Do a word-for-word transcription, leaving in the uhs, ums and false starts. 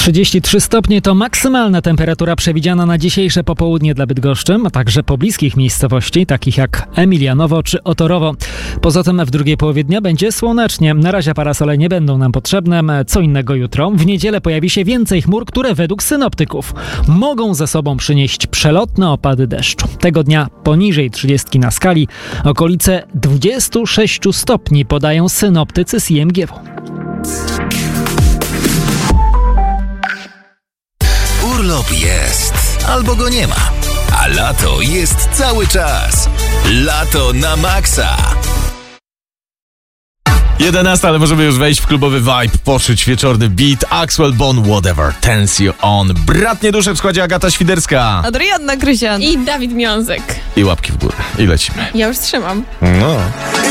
trzydzieści trzy stopnie to maksymalna temperatura przewidziana na dzisiejsze popołudnie dla Bydgoszczy, a także pobliskich miejscowości, takich jak Emilianowo czy Otorowo. Poza tym w drugiej połowie dnia będzie słonecznie. Na razie parasole nie będą nam potrzebne. Co innego jutro. W niedzielę pojawi się więcej chmur, które według synoptyków mogą ze sobą przynieść przelotne opady deszczu. Tego dnia poniżej trzydziestki na skali, okolice dwudziestu sześciu stopni podają synoptycy z I M G W. Urlop jest, albo go nie ma, a lato jest cały czas. Lato na maksa. jedenasta, ale możemy już wejść w klubowy vibe, poczuć wieczorny beat. Axwell Bone, Whatever Turns You On. Bratnie dusze w składzie Agata Świderska. Adrianna Krysian I Dawid Miązek. I łapki w górę. I lecimy. Ja już trzymam. No.